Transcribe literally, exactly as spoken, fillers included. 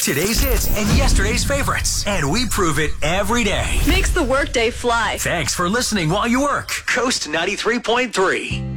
Today's hits and yesterday's favorites. And we prove it every day. Makes the workday fly. Thanks for listening while you work. Coast ninety-three point three.